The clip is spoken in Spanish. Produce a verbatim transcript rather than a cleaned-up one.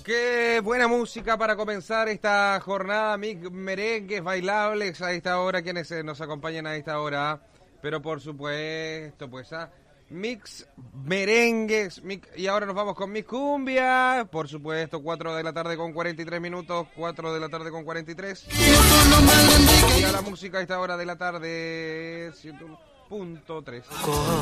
Qué buena música para comenzar esta jornada, mix merengues bailables a esta hora, quienes eh, nos acompañan a esta hora, pero por supuesto, pues a mix merengues, mix, y ahora nos vamos con mi cumbia, por supuesto, cuatro de la tarde con cuarenta y tres minutos, cuatro de la tarde con cuarenta y tres, y a la música a esta hora de la tarde, ciento uno punto tres.